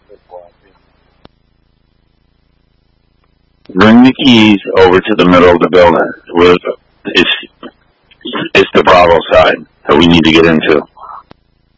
Bring the keys over to the middle of the building. It's the Bravo side that we need to get into.